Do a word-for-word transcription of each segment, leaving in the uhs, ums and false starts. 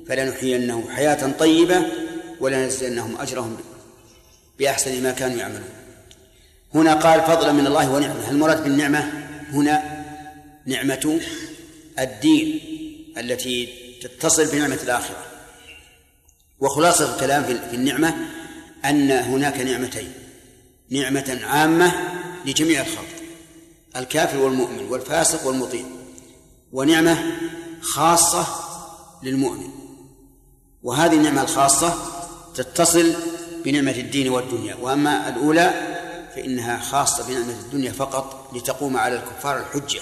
فلنحيينهم حياة طيبة ولنجزينهم أجرهم بأحسن ما كانوا يعملون. هنا قال فضلا من الله ونعمة. المراد بالنعمة هنا نعمة الدين التي تتصل بنعمة الآخرة. وخلاصة الكلام في النعمة أن هناك نعمتين: نعمة عامة لجميع الخلق، الكافر والمؤمن والفاسق والمطيع، ونعمة خاصة للمؤمن. وهذه النعمة الخاصة تتصل بنعمة الدين والدنيا، وأما الأولى فإنها خاصة بنعمة الدنيا فقط لتقوم على الكفار الحجة.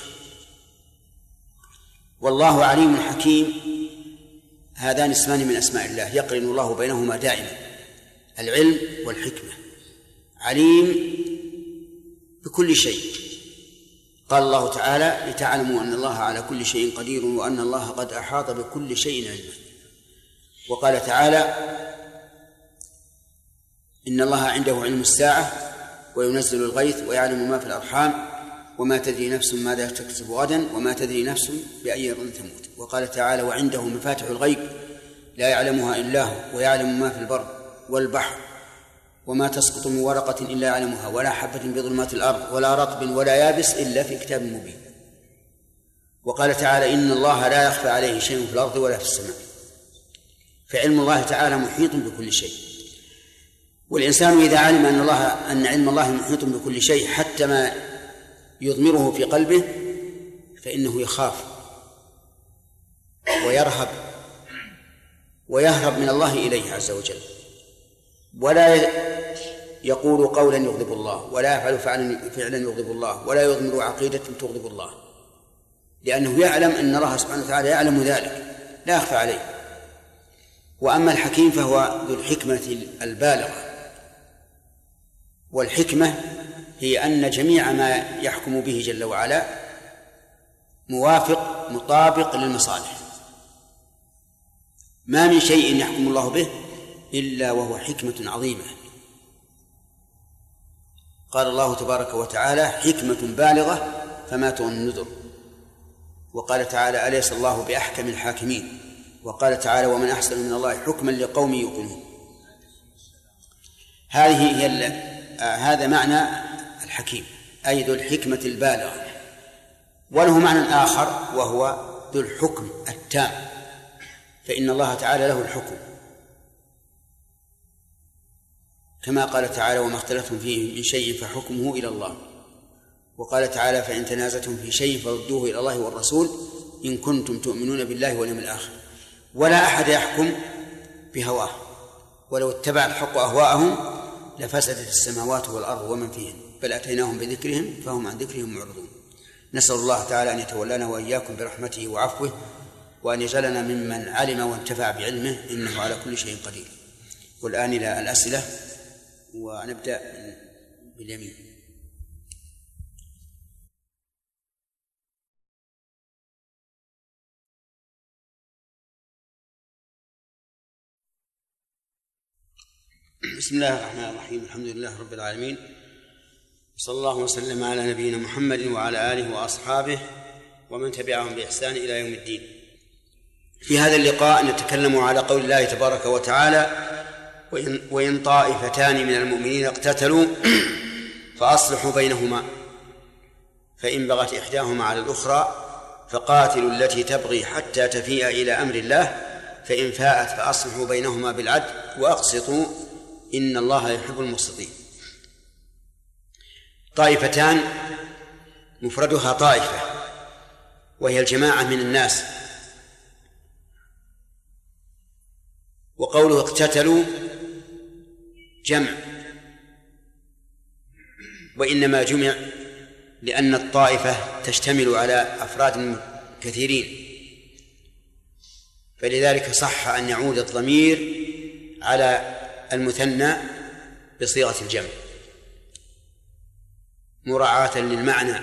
والله عليم حكيم، هذان اسمان من أسماء الله يقرن الله بينهما دائما، العلم والحكمة. عليم بكل شيء، قال الله تعالى: لتعلموا أن الله على كل شيء قدير وأن الله قد أحاط بكل شيء علما. وقال تعالى: إن الله عنده علم الساعة وينزل الغيث ويعلم ما في الأرحام وما تدري نفس ماذا تكسب غدا وما تدري نفس بأي أرض تموت. وقال تعالى: وعنده مفاتح الغيب لا يعلمها إلا هو ويعلم ما في البر والبحر وما تسقط من ورقة إلا يعلمها ولا حبة بظلمات الأرض ولا رطب ولا يابس إلا في كتاب مبين. وقال تعالى: إن الله لا يخفى عليه شيء في الأرض ولا في السماء. فعلم الله تعالى محيط بكل شيء. والإنسان إذا علم أن الله أن علم الله محيط بكل شيء حتى ما يضمره في قلبه فإنه يخاف ويرهب ويهرب من الله إليه عز وجل، ولا يقول قولا يغضب الله، ولا يفعل فعلا يغضب الله، ولا يضمر عقيدة تغضب الله، لأنه يعلم أن الله سبحانه وتعالى يعلم ذلك لا يخفى عليه. وأما الحكيم فهو ذو الحكمة البالغة. والحكمة هي أن جميع ما يحكم به جل وعلا موافق مطابق للمصالح. ما من شيء يحكم الله به إلا وهو حكمة عظيمة. قال الله تبارك وتعالى: حكمة بالغة فما تغني النذر. وقال تعالى: أليس الله بأحكم الحاكمين. وقال تعالى: ومن أحسن من الله حكما لقوم يوقنون. هذه هي هذا معنى الحكيم، أي ذو الحكمة البالغة. وله معنى آخر وهو ذو الحكم التام، فإن الله تعالى له الحكم، كما قال تعالى: وما اختلفتم فيه من شيء فحكمه إلى الله. وقال تعالى: فإن تنازعتم في شيء فردوه إلى الله والرسول إن كنتم تؤمنون بالله واليوم الآخر. ولا أحد يحكم بهواه، ولو اتبع الحق أهواءهم لفسدت السماوات والأرض ومن فيهن بل أتيناهم بذكرهم فهم عن ذكرهم معرضون. نسأل الله تعالى أن يتولانا وإياكم برحمته وعفوه، وأن يجعلنا ممن علم وانتفع بعلمه، إنه على كل شيء قدير. والآن إلى الأسئلة، ونبدأ باليمين. بسم الله الرحمن الرحيم. الحمد لله رب العالمين، صلى الله وسلم على نبينا محمد وعلى آله وأصحابه ومن تبعهم بإحسان إلى يوم الدين. في هذا اللقاء نتكلم على قول الله تبارك وتعالى: وإن طائفتان من المؤمنين اقتتلوا فأصلحوا بينهما فإن بغت إحداهما على الأخرى فقاتلوا التي تبغي حتى تفيء إلى أمر الله فإن فاءت فأصلحوا بينهما بالعدل وأقسطوا إن الله يحب المقسطين. طائفتان مفردها طائفة، وهي الجماعة من الناس. وقوله اقتتلوا جمع، وإنما جمع لأن الطائفة تشتمل على أفراد كثيرين، فلذلك صح أن يعود الضمير على المثنى بصيغة الجمع مراعاة للمعنى،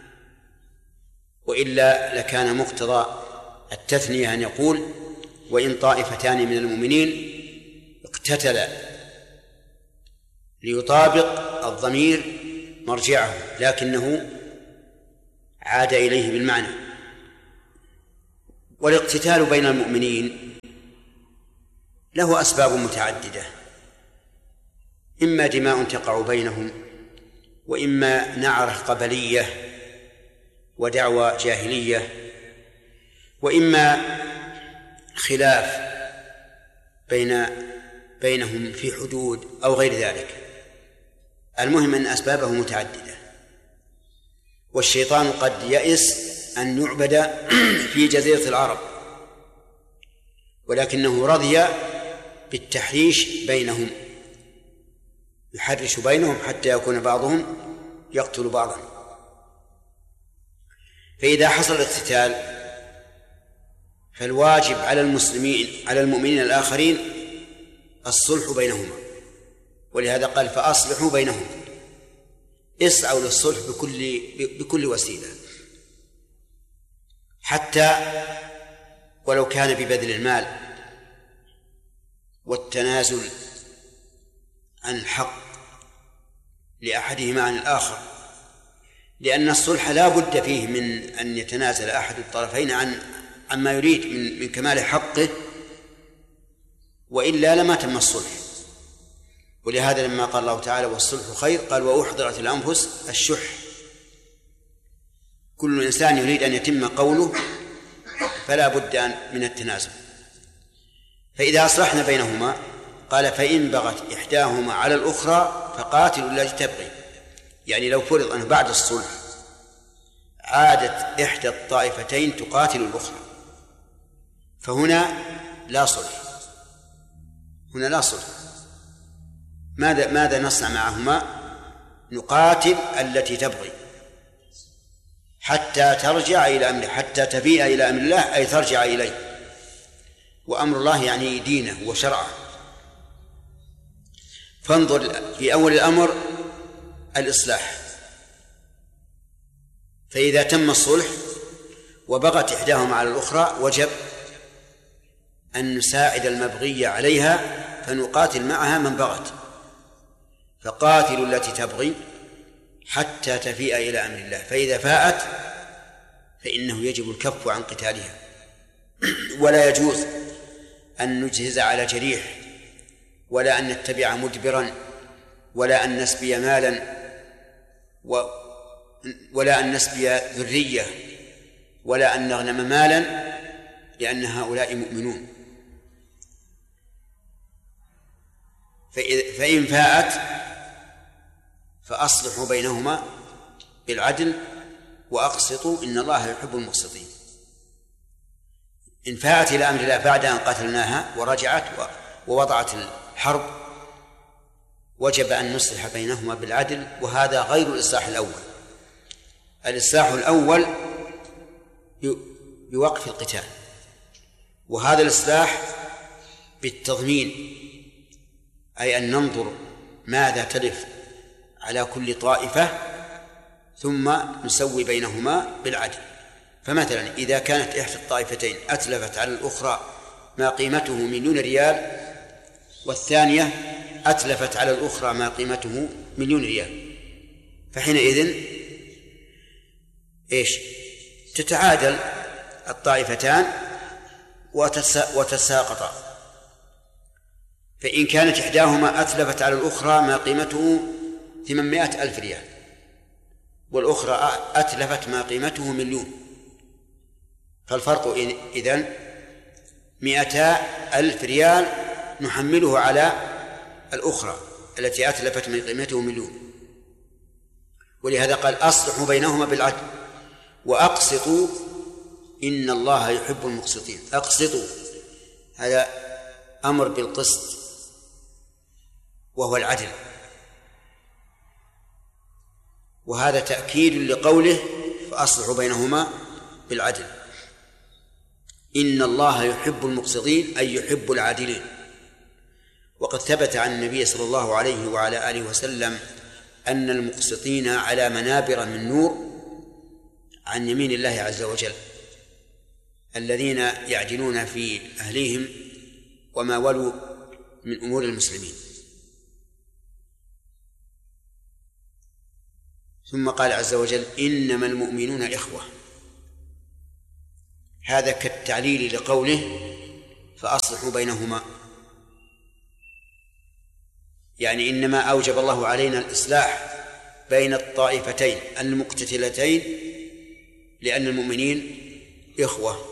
وإلا لكان مقتضى التثنية أن يقول: وإن طائفتان من المؤمنين اقتتلا، ليطابق الضمير مرجعه، لكنه عاد إليه بالمعنى. والاقتتال بين المؤمنين له أسباب متعددة، إما دماء تقع بينهم، وإما نعرة قبلية ودعوى جاهلية، وإما خلاف بين بينهم في حدود أو غير ذلك. المهم أن أسبابه متعددة. والشيطان قد يئس أن يعبد في جزيرة العرب، ولكنه رضي بالتحريش بينهم، يحرش بينهم حتى يكون بعضهم يقتل بعضا. فإذا حصل الاقتتال فالواجب على المسلمين على المؤمنين الآخرين الصلح بينهما، ولهذا قال فأصلحوا بينهم، اسعوا للصلح بكل بكل وسيلة، حتى ولو كان ببذل المال والتنازل عن الحق لأحدهما عن الآخر، لأن الصلح لا بد فيه من أن يتنازل أحد الطرفين عن عما يريد من من كمال حقه، وإلا لما تم الصلح. ولهذا لما قال الله تعالى والصلح خير قال وأحضرت الأنفس الشح. كل إنسان يريد أن يتم قوله فلا بد من التنازل. فإذا أصلحنا بينهما قال فإن بغت إحداهما على الأخرى فقاتلوا التي تبغي. يعني لو فرض أنه بعد الصلح عادت إحدى الطائفتين تقاتل الأخرى، فهنا لا صلح، هنا لا صلح. ماذا ماذا نصنع معهما؟ نقاتل التي تبغي حتى ترجع إلى أمره، حتى تفيء إلى أمر الله، أي ترجع إليه. وأمر الله يعني دينه وشرعه. فانظر في أول الأمر الإصلاح، فإذا تم الصلح وبغت إحداهما على الأخرى وجب أن نساعد المبغي عليها فنقاتل معها من بغت. فقاتلوا التي تبغي حتى تفيء إلى أمر الله، فإذا فاءت فإنه يجب الكف عن قتالها. ولا يجوز أن نجهز على جريح، ولا أن نتبع مدبرا، ولا أن نسبي مالا، ولا أن نسبي ذرية، ولا أن نغنم مالا، لأن هؤلاء مؤمنون. فإن فاءت فأصلحوا بينهما بالعدل وأقسطوا إن الله يحب المقسطين. إن فاءت إلى أمر الله بعد أن قتلناها ورجعت ووضعت الحرب وجب أن نصلح بينهما بالعدل، وهذا غير الإصلاح الأول. الإصلاح الأول بوقف القتال، وهذا الإصلاح بالتضمين، أي أن ننظر ماذا تلف على كل طائفة ثم نسوي بينهما بالعدل. فمثلا إذا كانت إحدى الطائفتين أتلفت على الأخرى ما قيمته مليون ريال، والثانية أتلفت على الأخرى ما قيمته مليون ريال، فحينئذ إيش؟ تتعادل الطائفتان وتساقطا. فإن كانت إحداهما أتلفت على الأخرى ما قيمته ثمانمائة ألف ريال، والأخرى أتلفت ما قيمته مليون، فالفرق إذن مئتا ألف ريال نحمله على الأخرى التي أتلفت من قيمته مليون. ولهذا قال أصلحوا بينهما بالعدل وأقسطوا إن الله يحب المقسطين. أقسطوا هذا أمر بالقسط وهو العدل، وهذا تأكيد لقوله فأصلحوا بينهما بالعدل. إن الله يحب المقسطين أي يحب العادلين. وقد ثبت عن النبي صلى الله عليه وعلى آله وسلم أن المقسطين على منابر من نور عن يمين الله عز وجل، الذين يعدلون في أهليهم وما ولوا من أمور المسلمين. ثم قال عز وجل إنما المؤمنون إخوة، هذا كالتعليل لقوله فأصلحوا بينهما. يعني إنما أوجب الله علينا الإصلاح بين الطائفتين المقتتلتين لأن المؤمنين إخوة.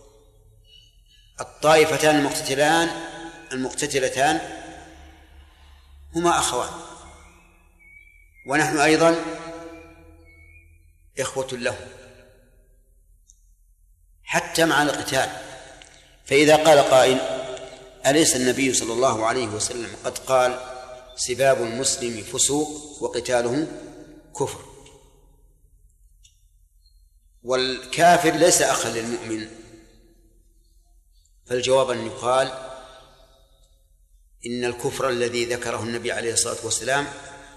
الطائفتان المقتتلان المقتتلتان هما أخوان، ونحن أيضا إخوة لهم حتى مع القتال. فإذا قال قائل: أليس النبي صلى الله عليه وسلم قد قال: سباب المسلم فسوق وقتاله كفر، والكافر ليس أخا للمؤمن؟ فالجواب أن يقال: إن الكفر الذي ذكره النبي عليه الصلاة والسلام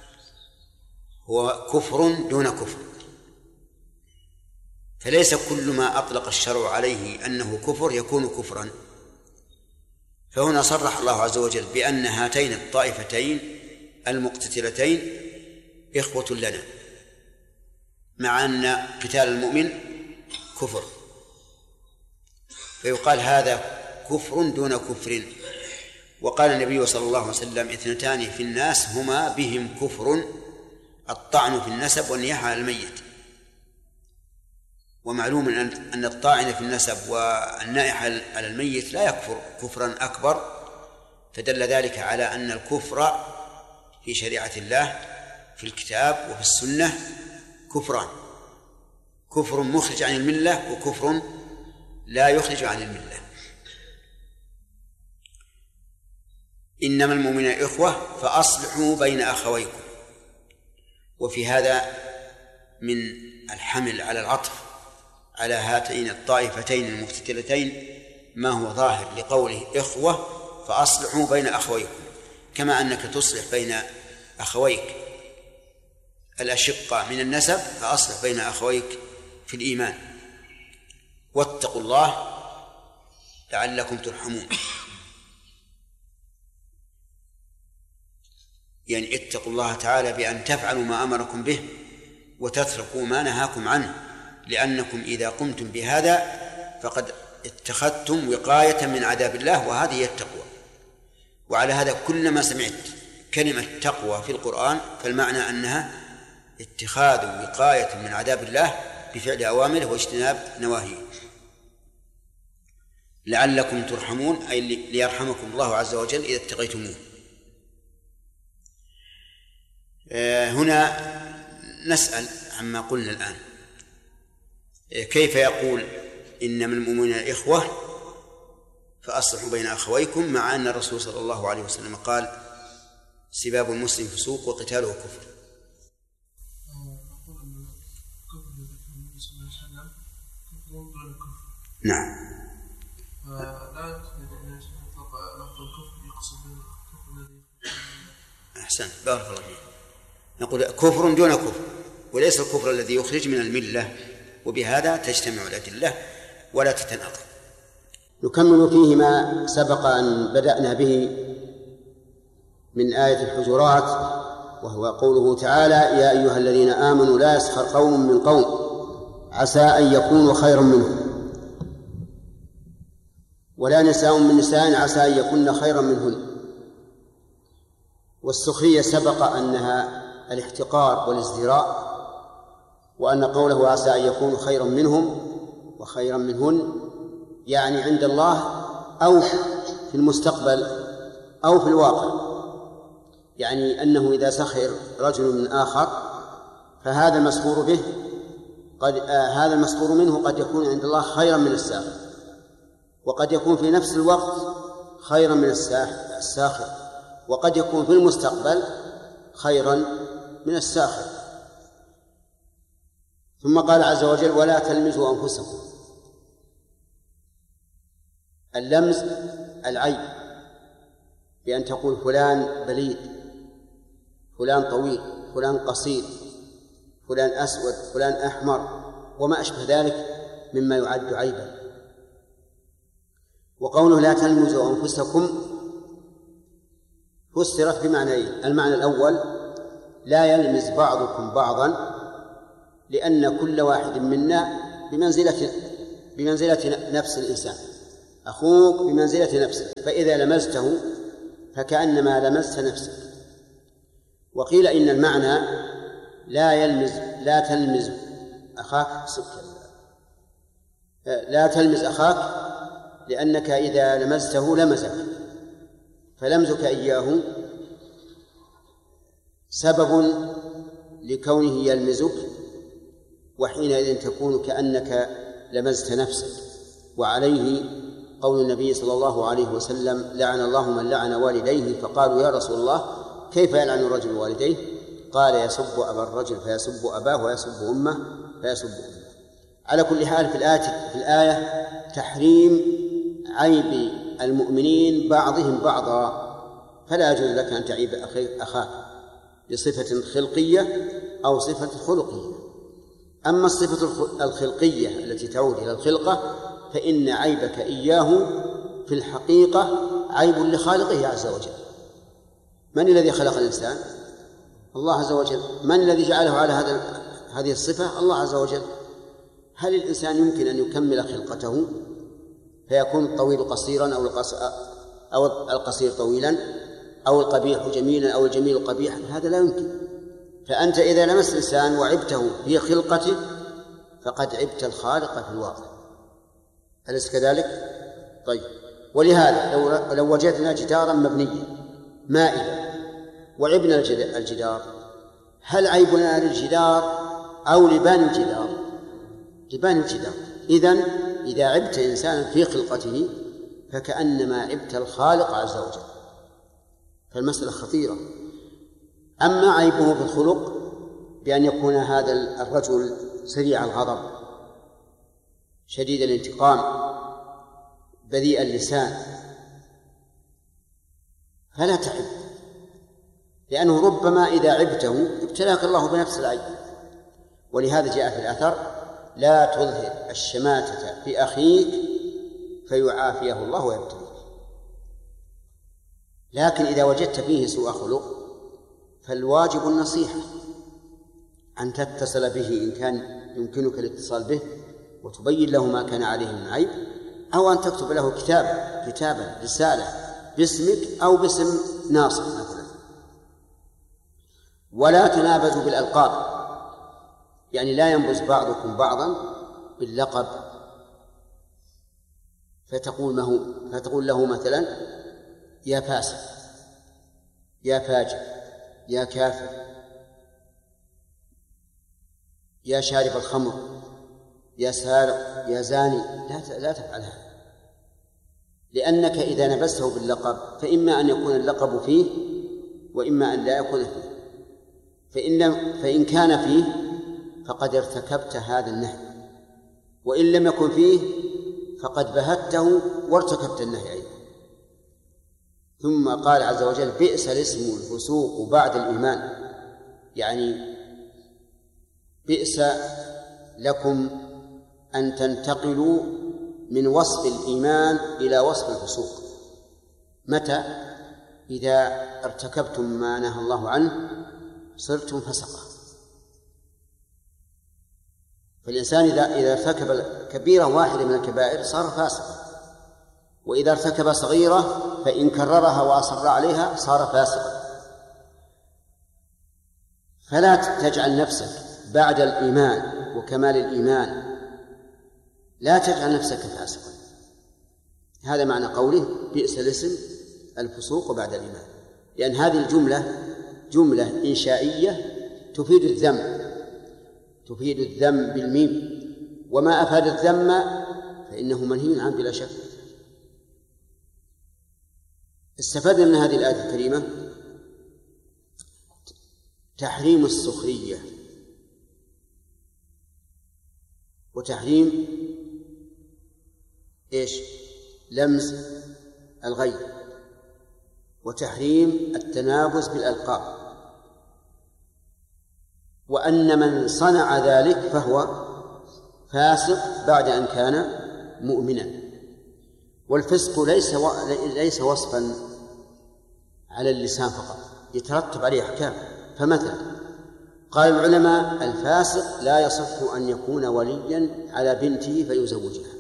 هو كفر دون كفر، فليس كل ما أطلق الشرع عليه أنه كفر يكون كفرا. فهنا صرح الله عز وجل بأن هاتين الطائفتين المقتتلتين إخوة لنا، مع أن قتال المؤمن كفر، فيقال هذا كفر دون كفر. وقال النبي صلى الله عليه وسلم: اثنتان في الناس هما بهم كفر، الطعن في النسب والنياحة على الميت. ومعلوم أن الطاعن في النسب والنائحة على الميت لا يكفر كفرا أكبر، فدل ذلك على أن الكفر في شريعة الله في الكتاب وفي السنة كفران: كفر مخرج عن الملة وكفر لا يخرج عن الملة. إنما المؤمنون إخوة فأصلحوا بين أخويكم. وفي هذا من الحمل على العطف على هاتين الطائفتين المقتتلتين ما هو ظاهر لقوله إخوة فأصلحوا بين أخويكم، كما أنك تصلح بين أخويك الأشقة من النسب فأصلح بين أخويك في الإيمان. واتقوا الله لعلكم ترحمون، يعني اتقوا الله تعالى بأن تفعلوا ما أمركم به وتتركوا ما نهاكم عنه، لأنكم إذا قمتم بهذا فقد اتخذتم وقاية من عذاب الله، وهذه هي التقوى. وعلى هذا كلما سمعت كلمة تقوى في القرآن فالمعنى أنها اتخاذ وقاية من عذاب الله بفعل أوامره واجتناب نواهيه. لعلكم ترحمون أي ليرحمكم الله عز وجل إذا اتقيتموه. هنا نسأل عما قلنا الآن: كيف يقول إنما المؤمنون إخوة فأصلحوا بين أخويكم، مع أن الرسول صلى الله عليه وسلم قال: سباب المسلم فسوق وقتاله كفر؟ نعم. أحسن، بارك الله فيك. نقول كفر دون كفر، وليس الكفر الذي يخرج من الملة، وبهذا تجتمع الأدلة ولا تتناقض. نكمل فيه ما سبق أن بدأنا به من آية الحجرات، وهو قوله تعالى: يا أيها الذين آمنوا لا يسخر قوم من قوم عسى أن يكونوا خيرا منهم، ولا نساء من نساء عسى أن يكون خيرا منهن. والسخرية سبق أنها الاحتقار والازدراء، وأن قوله عسى أن يكون خيرا منهم وخيرا منهن يعني عند الله أو في المستقبل أو في الواقع، يعني أنه إذا سخر رجل من آخر فهذا المسخور به قد آه هذا المسخور منه قد يكون عند الله خيرا من الساخر، وقد يكون في نفس الوقت خيرا من الساخر، وقد يكون في المستقبل خيرا من الساخر. ثم قال عز وجل: ولا تلمزوا أنفسكم. اللمز العيب، بأن تقول فلان بليد، فلان طويل، فلان قصير، فلان أسود، فلان أحمر، وما أشبه ذلك مما يعد عيبا. وقوله لا تلمزوا أنفسكم فسرت بمعنيين: المعنى الأول لا يلمز بعضكم بعضا، لأن كل واحد منا بمنزلة بمنزلة نفس الإنسان، أخوك بمنزلة نفسك، فإذا لمزته فكأنما لمست نفسك، وقيل إن المعنى لا يلمز لا تلمز أخاك لا تلمز أخاك لأنك إذا لمزته لمزك، فلمزك إياه سبب لكونه يلمزك، وحينئذ تكون كأنك لمزت نفسك. وعليه قول النبي صلى الله عليه وسلم: لعن الله من لعن والديه. فقالوا: يا رسول الله كيف يلعن الرجل والديه؟ قال: يسب أبا الرجل فيسب أباه، ويسب أمه فيسب أمه. على كل حال في الآية, في الآية تحريم عيب المؤمنين بعضهم بعضا، فلا يجوز لك أن تعيب أخاك بصفة خلقية أو صفة خلقية. أما الصفة الخلقية التي تعود إلى الخلقة فإن عيبك إياه في الحقيقة عيب لخالقه عز وجل. من الذي خلق الإنسان؟ الله عز وجل. من الذي جعله على هذا هذه الصفة؟ الله عز وجل. هل الإنسان يمكن أن يكمل خلقته فيكون الطويل قصيرا أو أو القصير طويلا أو القبيح جميلا أو الجميل قبيحا؟ هذا لا يمكن. فأنت إذا لمست الإنسان وعبته في خلقته فقد عبت الخالق في الواقع، أليس كذلك؟ طيب، ولهذا لو, لو وجدنا جدارا مبنيا مائلا وعبنا الجدار، هل عيبنا للجدار أو لبان الجدار؟ لبان الجدار. إذن إذا عبت إنسانا في خلقته فكأنما عبت الخالق عز وجل، فالمسألة خطيرة. أما عيبه في الخلق بأن يكون هذا الرجل سريع الغضب شديد الانتقام بذيء اللسان، فلا تعب، لأنه ربما إذا عبته ابتلاك الله بنفس العيب. ولهذا جاء في الأثر: لا تظهر الشماتة في أخيك فيعافيه الله ويبتليك. لكن إذا وجدت فيه سوء خلق فالواجب النصيحة، أن تتصل به إن كان يمكنك الاتصال به وتبين له ما كان عليه من عيب، أو أن تكتب له كتاب كتابا رسالة باسمك أو باسم ناصر مثلا. ولا تنابزوا بالألقاب، يعني لا ينبز بعضكم بعضا باللقب، فتقول, ما هو فتقول له مثلا: يا فاسق، يا فاجر، يا كافر، يا شارب الخمر، يا سارق، يا زاني. لا لا تفعل هذا، لأنك إذا نبسته باللقب فإما أن يكون اللقب فيه وإما أن لا يكون فيه. فإن, لم فإن كان فيه فقد ارتكبت هذا النهي، وإن لم يكن فيه فقد بهته وارتكبت النهي أيضا. ثم قال عز وجل: بئس الاسم الفسوق بعد الإيمان، يعني بئس لكم أن تنتقلوا من وصف الإيمان إلى وصف الفسوق. متى؟ إذا ارتكبتم ما نهى الله عنه صرتم فسقة. فالإنسان إذا إذا ارتكب كبيرة واحدة من الكبائر صار فاسقا، وإذا ارتكب صغيرة فإن كررها وأصر عليها صار فاسقا. فلا تجعل نفسك بعد الإيمان وكمال الإيمان، لا تجعل نفسك فاسقا. هذا معنى قوله: بئس الاسم الفسوق بعد الإيمان، لأن هذه الجملة جملة إنشائية تفيد الذم، تفيد الذم بالميم، وما أفاد الذم فإنه منهي عنه بلا شك. استفدنا من هذه الآية الكريمة تحريم السخرية وتحريم إيش؟ لمز الغير، وتحريم التنابز بالألقاب، وأن من صنع ذلك فهو فاسق بعد أن كان مؤمنا. والفسق ليس و... ليس وصفا على اللسان فقط، يترتب عليه أحكام. فمثلا قال العلماء: الفاسق لا يصح أن يكون وليا على بنته فيزوجها.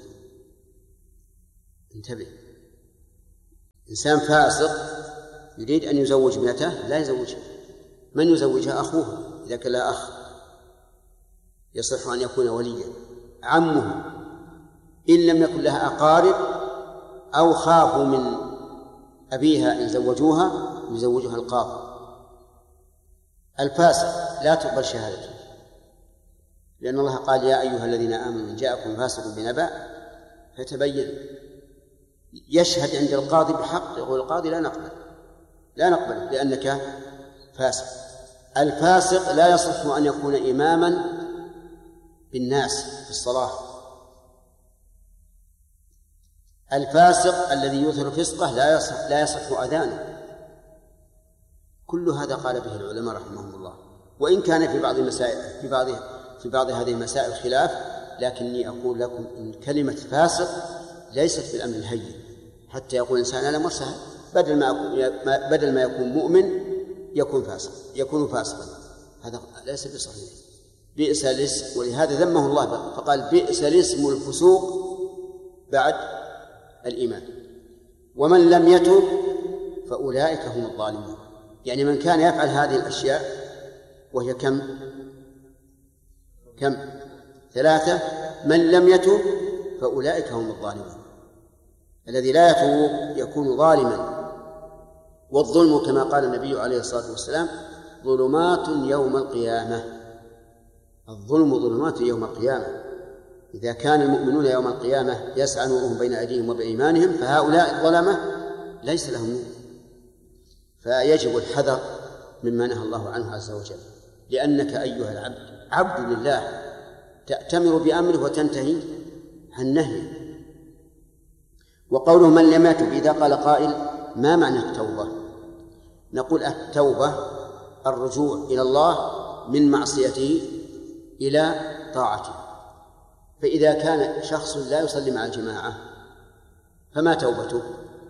انتبه، إنسان فاسق يريد أن يزوج ابنته لا يزوجها، من يزوجها؟ أخوها إذا كان لا أخ يصح أن يكون وليا، عمه إن لم يكن لها أقارب أو خافوا من أبيها إن زوجوها يزوجها القاضي. الفاسق لا تقبل شهادته، لأن الله قال يا أيها الذين آمنوا إن جاءكم فاسق بنبأ فتبين. يشهد عند القاضي بحق، يقول القاضي لا نقبل لا نقبل لأنك فاسق. الفاسق لا يصح أن يكون إماما بالناس في الصلاة. الفاسق الذي يظهر فسقه لا يصح لا يصح أذانه. كل هذا قال به العلماء رحمهم الله، وإن كان في بعض المسائل في بعض في بعض هذه المسائل خلاف، لكني أقول لكم إن كلمة فاسق ليست بالأمر الهين حتى يقول الإنسان أنا مرسل، بدل ما بدل ما يكون مؤمن يكون فاسق يكون فاسقا، هذا ليس بصحيح. بئس الاسم، ولهذا ذمه الله فقال بئس الاسم الفسوق بعد الإيمان. ومن لم يتب فأولئك هم الظالمون. يعني من كان يفعل هذه الأشياء وهي كم كم ثلاثة، من لم يتب فأولئك هم الظالمون. الذي لا يتوب يكون ظالما. والظلم كما قال النبي عليه الصلاة والسلام ظلمات يوم القيامة. الظلم ظلمات يوم القيامة. إذا كان المؤمنون يوم القيامة يسعى نورهم بين أيديهم وبأيمانهم، فهؤلاء الظلمة ليس لهم نور. فيجب الحذر مما نهى الله عنه عز وجل، لأنك أيها العبد عبد لله تأتمر بأمره وتنتهي عن نهيه. وقوله من لم يتب، إذا قال قائل ما معنى التوبة؟ نقول التوبة الرجوع إلى الله من معصيته إلى طاعته. فإذا كان شخص لا يصلي مع الجماعة فما توبته؟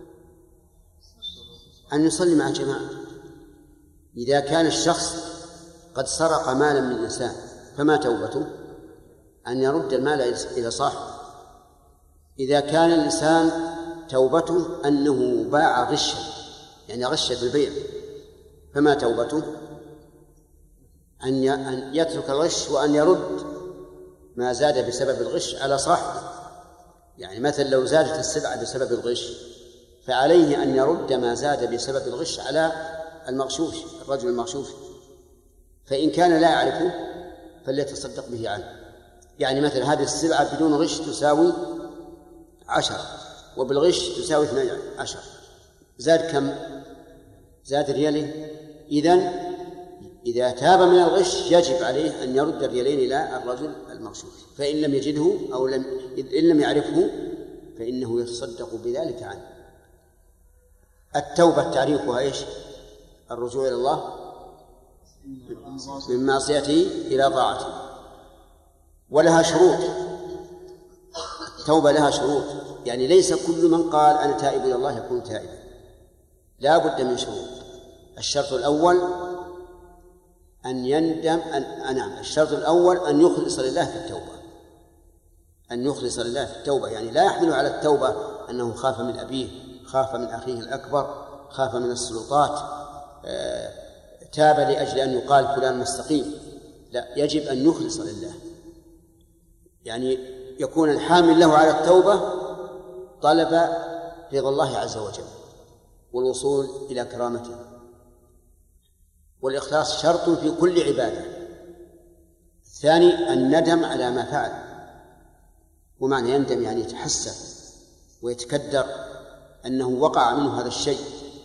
أن يصلي مع الجماعة. إذا كان الشخص قد سرق مالا من إنسان فما توبته؟ أن يرد المال إلى صاحبه. إذا كان الإنسان توبته أنه باع غشا، يعني غش في البيع، فما توبته؟ أن يترك الغش وأن يرد ما زاد بسبب الغش على صاحبه. يعني مثلا لو زادت السلعة بسبب الغش فعليه أن يرد ما زاد بسبب الغش على المغشوش، الرجل المغشوش. فإن كان لا يعرفه فليتصدق به عنه. يعني مثلا هذه السلعة بدون غش تساوي عشرة، وبالغش تساوي اثني عشر، زاد كم؟ زاد ريالين. إذن إذا تاب من الغش يجب عليه أن يرد الريالين إلى الرجل المغشوش. فإن لم يجده أو لم إن لم يعرفه فإنه يتصدق بذلك عنه. التوبة تعريفها إيش؟ الرجوع إلى الله من معصيته إلى طاعته. ولها شروط. التوبة لها شروط، يعني ليس كل من قال أنا تائب إلى الله يكون تائبا، لا بد من شروط. الشرط الأول أن يندم أن نعم الشرط الأول أن يخلص لله في التوبة. أن يخلص لله في التوبة يعني لا يحمل على التوبة أنه خاف من أبيه، خاف من أخيه الأكبر، خاف من السلطات، تاب لأجل أن يقال فلان مستقيم. لا، يجب أن يخلص لله، يعني يكون الحامل له على التوبة طلب رضا الله عز وجل والوصول إلى كرامته. والإخلاص شرط في كل عبادة. الثاني الندم على ما فعل، ومعنى يندم يعني يتحسف ويتكدر أنه وقع منه هذا الشيء.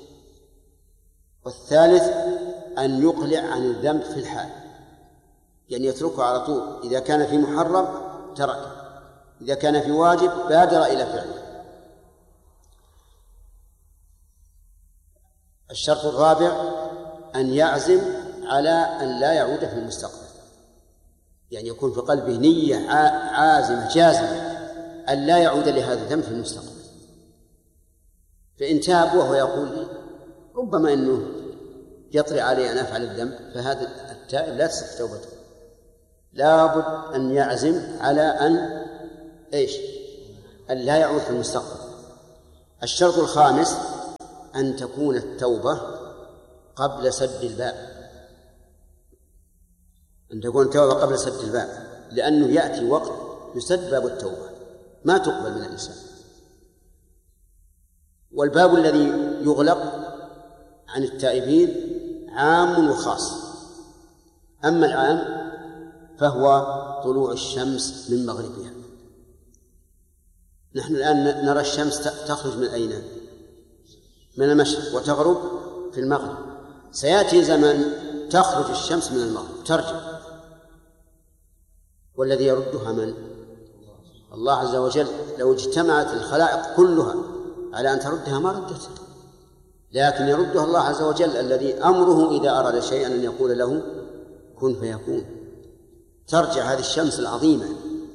والثالث أن يقلع عن الذنب في الحال، يعني يتركه على طول. إذا كان في محرم ترك، إذا كان في واجب بادر إلى فعله. الشرط الرابع أن يعزم على أن لا يعود في المستقبل، يعني يكون في قلبه نية عازمة جازمة أن لا يعود لهذا الذنب في المستقبل. فإن تاب وهو يقول ربما أنه يطري علي أن أفعل الذنب، فهذا التائب لا تصح توبته. لا بد أن يعزم على أن إيش؟ أن لا يعود في المستقبل. الشرط الخامس أن تكون التوبة قبل سد الباب، أن تكون التوبة قبل سد الباب، لأنه يأتي وقت يسد باب التوبة ما تقبل من الإنسان. والباب الذي يغلق عن التائبين عام وخاص. أما العام فهو طلوع الشمس من مغربها. نحن الآن نرى الشمس تخرج من أين؟ من المشرق وتغرب في المغرب. سيأتي زمن تخرج الشمس من المغرب ترجع، والذي يردها من؟ الله عز وجل. لو اجتمعت الخلائق كلها على أن تردها ما ردتها، لكن يردها الله عز وجل الذي أمره إذا أراد شيئا أن يقول له كن فيكون. ترجع هذه الشمس العظيمة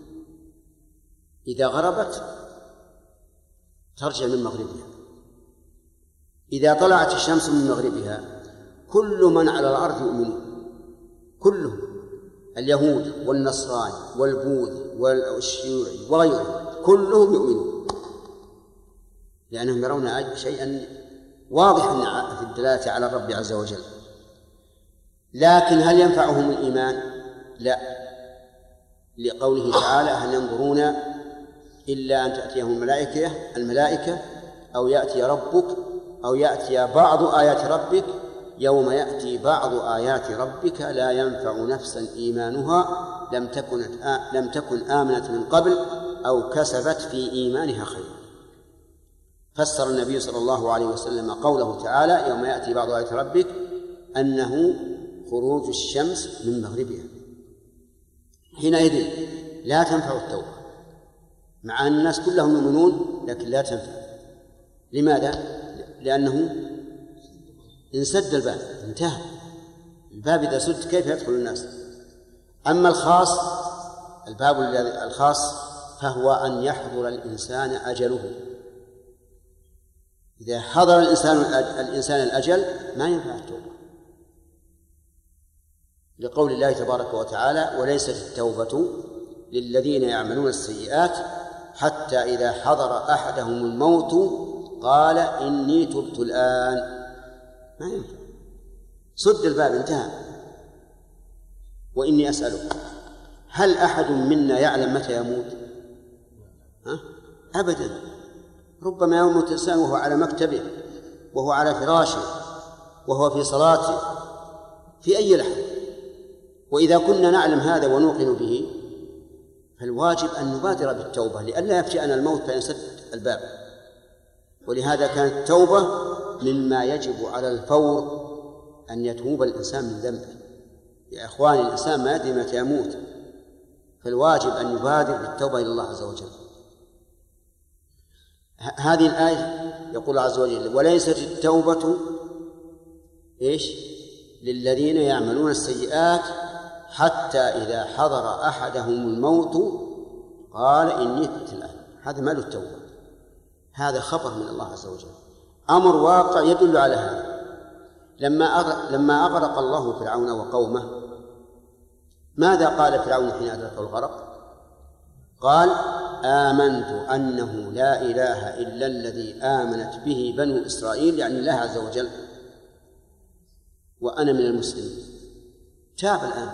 إذا غربت ترجع من مغربها. إذا طلعت الشمس من مغربها كل من على الأرض يؤمنون كلهم، اليهود والنصراني والبوذي والشيوعي وغيرهم كلهم يؤمنون، لأنهم يرون شيئا واضحا في الدلالة على الرب عز وجل. لكن هل ينفعهم الإيمان؟ لا، لقوله تعالى هل ينظرون إلا أن تأتيهم الملائكة الملائكة أو يأتي ربك أو يأتي بعض آيات ربك يوم يأتي بعض آيات ربك لا ينفع نفسا إيمانها لم تكن لم تكن آمنت من قبل أو كسبت في إيمانها خيرا. فسر النبي صلى الله عليه وسلم قوله تعالى يوم يأتي بعض آيات ربك أنه خروج الشمس من مغربها. حينئذ لا تنفع التوبة، مع أن الناس كلهم يؤمنون لكن لا تنفع. لماذا؟ لأنه انسد الباب، انتهى الباب. إذا سد كيف يدخل الناس؟ أما الخاص، الباب الخاص فهو أن يحضر الإنسان أجله. إذا حضر الإنسان الإنسان الأجل ما ينفع التوبة، لقول الله تبارك وتعالى وليست التوبة للذين يعملون السيئات حتى إذا حضر أحدهم الموت قال إني تبت الآن. ما ينفع، سد الباب، انتهى. وإني أسألك هل أحد منا يعلم متى يموت؟ ها؟ أبدا. ربما يموت الإنسان وهو على مكتبه وهو على فراشه وهو في صلاته في أي لحظة. وإذا كنا نعلم هذا ونوقن به فالواجب أن نبادر بالتوبة لئلا يفجأنا الموت فينسد الباب. ولهذا كانت التوبة مما يجب على الفور أن يتوب الإنسان من ذنبه. يا إخواني الإنسان ما يدري متى يموت، فالواجب أن يبادر بالتوبة إلى الله عز وجل. هذه الآية يقول عز وجل وليست التوبة إيش؟ للذين يعملون السيئات حتى إذا حضر أحدهم الموت قال إني تبت الآن. هذا ما له التوبة، هذا خبر من الله عز وجل، أمر واقع يدل على هذا. لما أغرق, لما أغرق الله فرعون وقومه ماذا قال فرعون حين أدركه الغرق؟ قال آمنت أنه لا إله إلا الذي آمنت به بنو إسرائيل، يعني الله عز وجل، وأنا من المسلمين. تاب الآن،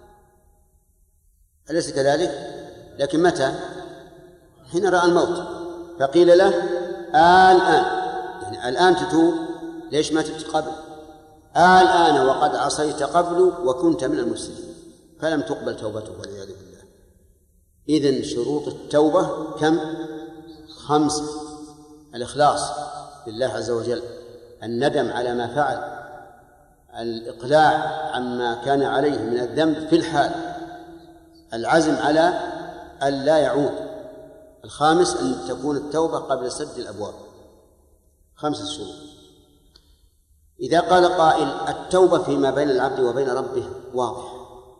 أليس كذلك؟ لكن متى؟ حين رأى الموت فقيل له آه الآن، يعني الآن تتوب، ليش ما تبت قبل؟ آه الآن وقد عصيت قبل وكنت من المسلمين، فلم تقبل توبته والعياذ بالله. إذن شروط التوبة كم؟ خمسة: الإخلاص لله عز وجل، الندم على ما فعل، الإقلاع عما كان عليه من الذنب في الحال، العزم على أن لا يعود، الخامس أن تكون التوبة قبل سد الأبواب. خمسة شروط. إذا قال قائل التوبة فيما بين العبد وبين ربه واضح،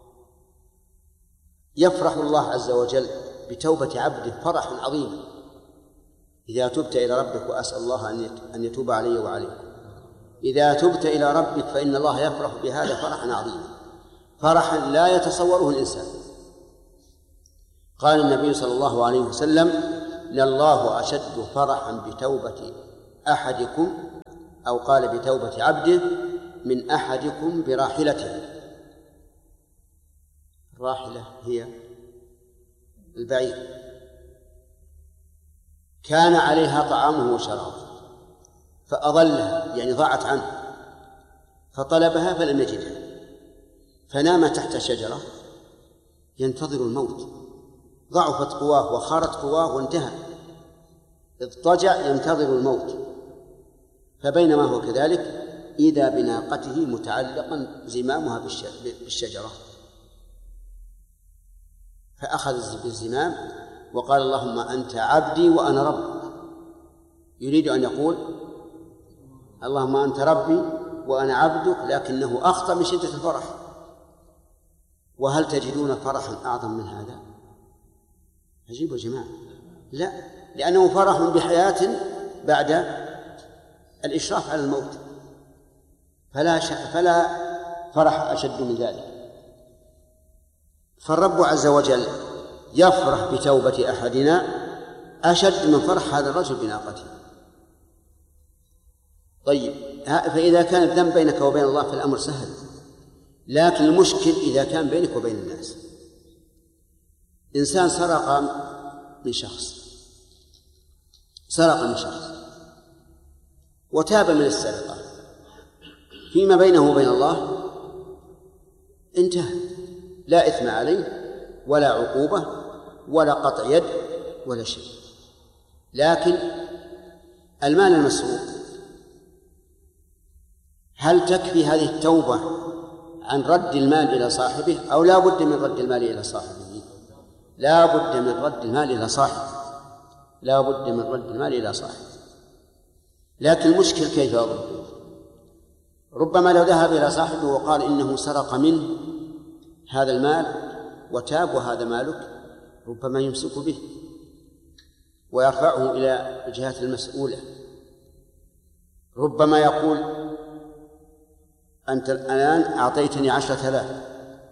يفرح الله عز وجل بتوبة عبده فرحا عظيما. إذا تبت إلى ربك وأسأل الله أن يتوب علي وعليكم، إذا تبت إلى ربك فإن الله يفرح بهذا فرحا عظيما، فرحا لا يتصوره الإنسان. قال النبي صلى الله عليه وسلم لله أشد فرحا بتوبة أحدكم، أو قال بتوبة عبده، من أحدكم براحلته. الراحلة هي البعير، كان عليها طعامه وشرابه فأضلها، يعني ضاعت عنه، فطلبها فلم يجدها، فنام تحت شجرة ينتظر الموت، ضعفت قواه وخارت قواه وانتهى، اضطجع ينتظر الموت. فبينما هو كذلك إذا بناقته متعلقا زمامها بالشجرة، فأخذ بالزمام وقال اللهم أنت عبدي وأنا ربك، يريد أن يقول اللهم أنت ربي وأنا عبدك، لكنه أخطأ من شدة الفرح. وهل تجدون فرحا أعظم من هذا؟ عجيب يا جماعة. لا، لأنه فرح بحياة بعد الإشراف على الموت، فلا فلا فرح أشد من ذلك. فالرب عز وجل يفرح بتوبة أحدنا أشد من فرح هذا الرجل بناقته. طيب، فإذا كان الذنب بينك وبين الله فالأمر سهل، لكن المشكل إذا كان بينك وبين الناس. إنسان سرق من شخص سرق من شخص وتاب من السرقة، فيما بينه وبين الله انتهى، لا إثم عليه ولا عقوبة ولا قطع يد ولا شيء. لكن المال المسروق، هل تكفي هذه التوبة عن رد المال إلى صاحبه أو لا بد من رد المال إلى صاحبه؟ لا بد من رد المال إلى صاحبه، لا بد من رد المال إلى صاحبه. لكن المشكل كيف يرده؟ ربما لو ذهب إلى صاحبه وقال إنه سرق منه هذا المال وتاب وهذا مالك، ربما يمسك به ويرفعه إلى الجهات المسؤولة. ربما يقول أنت الآن أعطيتني عشرة آلاف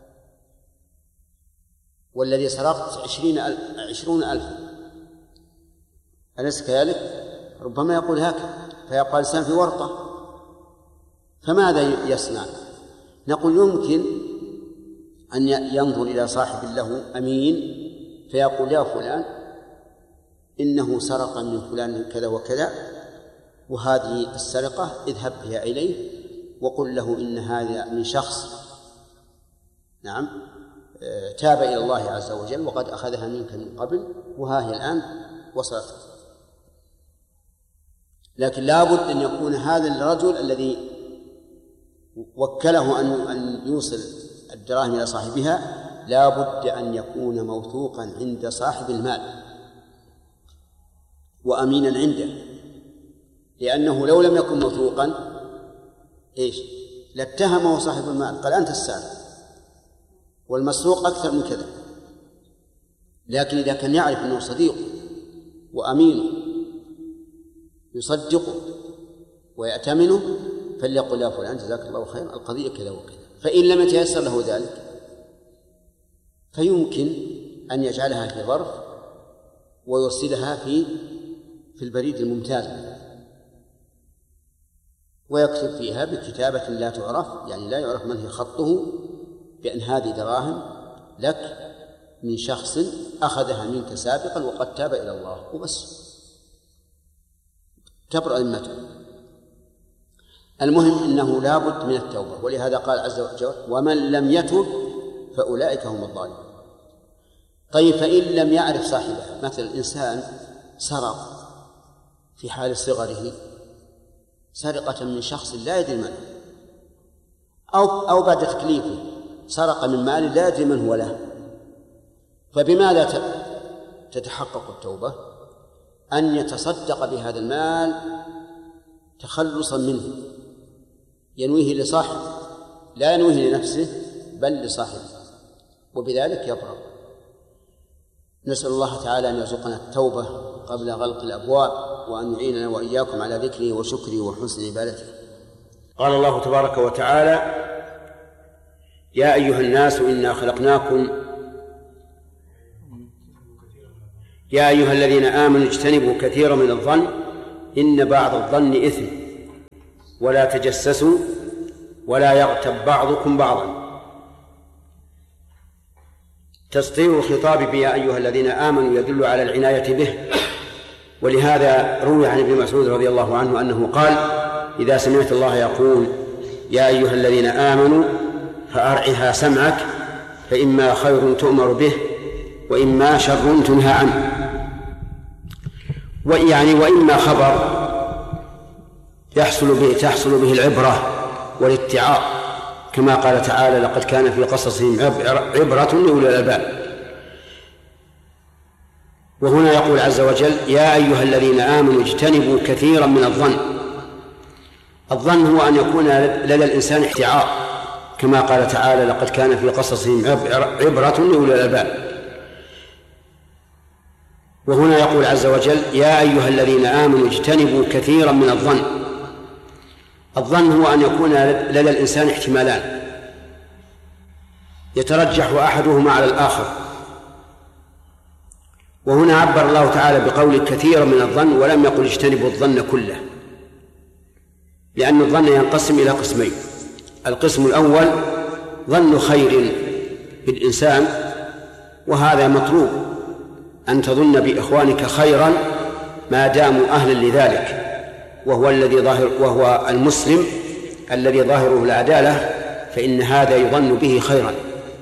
والذي سرقت عشرين ألف عشرون ألفا، أليس كذلك؟ ربما يقول هكذا، فيقال الإنسان في ورطة، فماذا يصنع؟ نقول يمكن أن ينظر إلى صاحب له أمين فيقول يا فلان إنه سرق من فلان كذا وكذا، وهذه السرقة اذهب بها إليه وقل له إن هذا من شخص نعم تاب إلى الله عز وجل وقد أخذها منك من قبل، وها هي الآن وصلت. لكن لا بد أن يكون هذا الرجل الذي وكله أن يوصل الدراهم إلى صاحبها لا بد أن يكون موثوقا عند صاحب المال وأمينا عنده، لأنه لو لم يكن موثوقا إيش لاتهمه صاحب المال، قال أنت السارق والمسروق أكثر من كذا. لكن إذا كان يعرف أنه صديق وأمينه يصدقه ويأتمنه فليقل يا فلان جزاك الله خير القضية كذا وكذا. فإن لم يتيسر له ذلك فيمكن أن يجعلها في ظرف ويرسلها في في البريد الممتاز ويكتب فيها بكتابة لا تعرف، يعني لا يعرف من هي خطه، بأن هذه دراهم لك من شخص أخذها منك سابقا وقد تاب إلى الله، وبس تبرأ ذمته. المهم إنه لا بد من التوبة، ولهذا قال عز وجل ومن لم يتب فأولئك هم الظالمون. طيب فإن لم يعرف صاحبه، مثل الإنسان سرق في حال صغره سرقة من شخص لا يدري من، أو أو بعد تكليفه سرق من مال لا يدري من هو له، فبماذا تتحقق التوبة؟ أن يتصدق بهذا المال تخلصا منه، ينويه لصاحبه لا ينويه لنفسه بل لصاحبه، وبذلك يبرأ. نسأل الله تعالى أن يرزقنا التوبة قبل غلق الأبواب، وأن يعيننا وإياكم على ذكره وشكره وحسن عبادته. قال الله تبارك وتعالى يا أيها الناس إنا خلقناكم يا أيها الذين آمنوا اجتنبوا كثيرا من الظن إن بعض الظن إثم ولا تجسسوا ولا يغتب بعضكم بعضا. تسطير الخطاب بيا أيها الذين آمنوا يدل على العناية به، ولهذا روي عن ابن مسعود رضي الله عنه أنه قال: إذا سمعت الله يقول يا أيها الذين آمنوا فأرعها سمعك، فإما خير تؤمر به وإما شر تنهى عنه. ويعني وإما خبر يحصل به تحصل به العبرة والاتعاظ، كما قال تعالى: لقد كان في قصصهم عبرة لأولي الألباب. وهنا يقول عز وجل: يا أيها الذين آمنوا اجتنبوا كثيرا من الظن. الظن هو أن يكون لدى الإنسان احتعاظ، كما قال تعالى: لقد كان في قصصهم عبرة لأولي الألباب. وهنا يقول عز وجل: يا أيها الذين آمنوا اجتنبوا كثيرا من الظن. الظن هو أن يكون لدى الإنسان احتمالان يترجح أحدهما على الآخر، وهنا عبر الله تعالى بقول كثيرا من الظن ولم يقل اجتنبوا الظن كله، لأن الظن ينقسم إلى قسمين: القسم الأول ظن خير بالإنسان، وهذا مطلوب، أن تظن بإخوانك خيرا ما داموا أهلا لذلك، وهو الذي ظاهر وهو المسلم الذي ظاهره العدالة، فإن هذا يظن به خيرا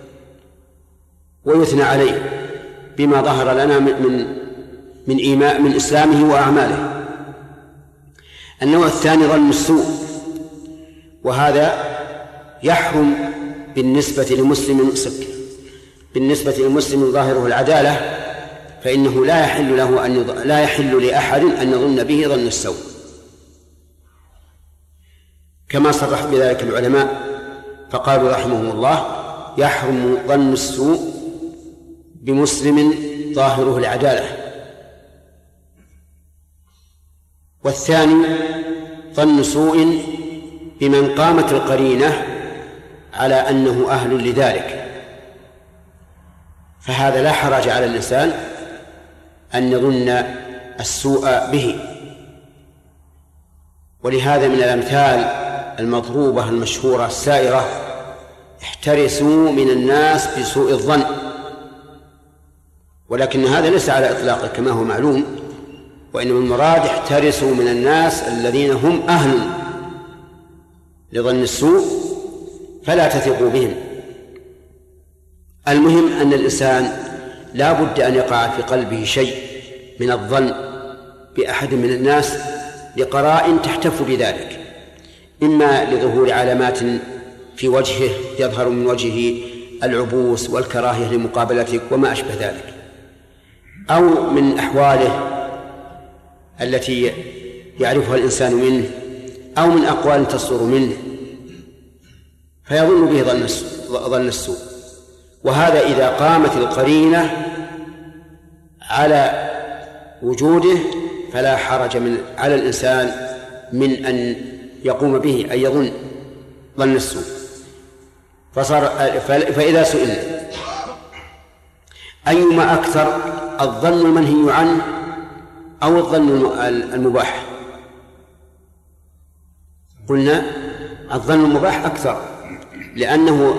ويثنى عليه بما ظهر لنا من من إيمان من إسلامه وأعماله. النوع الثاني ظن السوء، وهذا يحرم بالنسبة لمسلم بالنسبة لمسلم ظاهره العدالة، فإنه لا يحل له أن يض... لا يحل لأحد أن يظن به ظن السوء، كما صرح بذلك العلماء فقالوا رحمهم الله: يحرم ظن السوء بمسلم ظاهره العدالة. والثاني ظن سوء بمن قامت القرينة على أنه أهل لذلك، فهذا لا حرج على الإنسان أن يظن السوء به. ولهذا من الأمثال المضروبة المشهورة السائرة: احترسوا من الناس بسوء الظن. ولكن هذا ليس على إطلاقه كما هو معلوم، وإنما المراد احترسوا من الناس الذين هم أهل لظن السوء فلا تثقوا بهم. المهم أن الإنسان لا بد أن يقع في قلبه شيء من الظن بأحد من الناس لقرائن تحتف بذلك، إما لظهور علامات في وجهه يظهر من وجهه العبوس والكراهية لمقابلتك وما أشبه ذلك، أو من أحواله التي يعرفها الإنسان منه، أو من أقوال تصدر منه فيظن به ظن السوء. وهذا إذا قامت القرينة على وجوده فلا حرج من على الإنسان من أن يقوم به، أن يظن ظن السوء. فصار فإذا سئلنا أيما أكثر، الظن المنهي عنه أو الظن المباح؟ قلنا الظن المباح أكثر، لأنه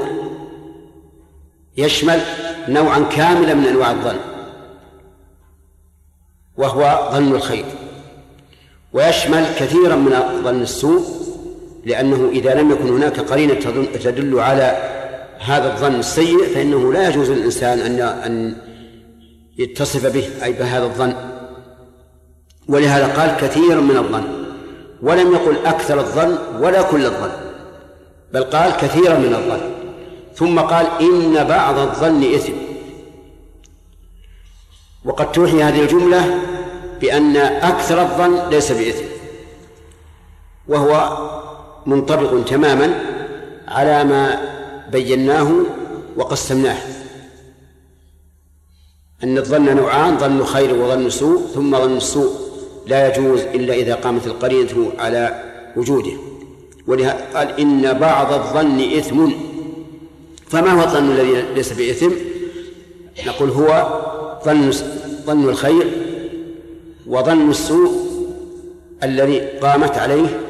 يشمل نوعا كاملا من أنواع الظن، وهو ظن الخير، ويشمل كثيرا من ظن السوء، لأنه إذا لم يكن هناك قرينة تدل على هذا الظن السيء فإنه لا يجوز للإنسان أن أن يتصف به أي بهذا الظن. ولهذا قال كثير من الظن، ولم يقل أكثر الظن ولا كل الظن، بل قال كثيرا من الظن، ثم قال إن بعض الظن إثم. وقد توحي هذه الجملة بأن أكثر الظن ليس بإثم، وهو منطبق تماما على ما بيناه وقسمناه، أن الظن نوعان: ظن خير وظن سوء، ثم ظن السوء لا يجوز إلا إذا قامت القرينة على وجوده. ولهذا قال إن بعض الظن إثم. فما هو الظن الذي ليس بإثم؟ نقول هو ظن ظن الخير وظن السوء الذي قامت عليه